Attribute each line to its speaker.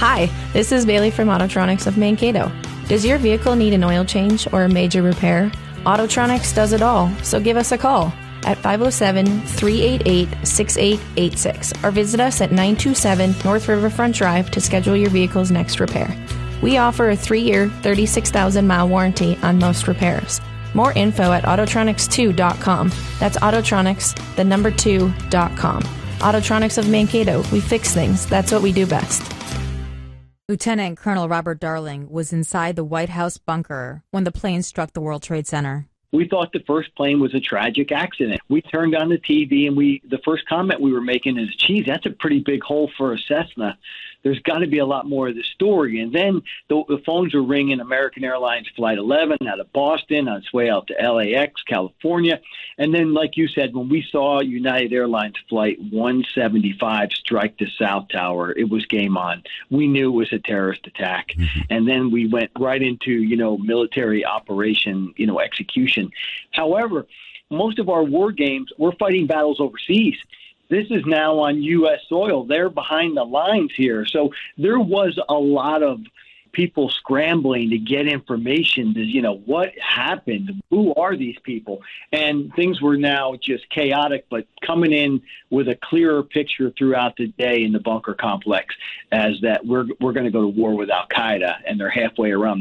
Speaker 1: Hi, this is Bailey from Autotronics of Mankato. Does your vehicle need an oil change or a major repair? Autotronics does it all, so give us a call at 507-388-6886 or visit us at 927 North Riverfront Drive to schedule your vehicle's next repair. We offer a 3-year, 36,000-mile warranty on most repairs. More info at Autotronics2.com. That's Autotronics, the number 2.com. Autotronics of Mankato. We fix things. That's what we do best.
Speaker 2: Lieutenant Colonel Robert Darling was inside the White House bunker when the plane struck the World Trade Center.
Speaker 3: We thought the first plane was a tragic accident. We turned on the TV, and the first comment we were making is, geez, that's a pretty big hole for a Cessna. There's got to be a lot more of the story. And then the phones were ringing. American Airlines Flight 11 out of Boston on its way out to LAX, California. And then, like you said, when we saw United Airlines Flight 175 strike the South Tower, it was game on. We knew it was a terrorist attack. Mm-hmm. And then we went right into, military operation, execution. However, most of our war games, we're fighting battles overseas. This is now on U.S. soil. They're behind the lines here. So there was a lot of people scrambling to get information to, what happened? Who are these people? And things were now just chaotic, but coming in with a clearer picture throughout the day in the bunker complex as that we're going to go to war with Al-Qaeda, and they're halfway around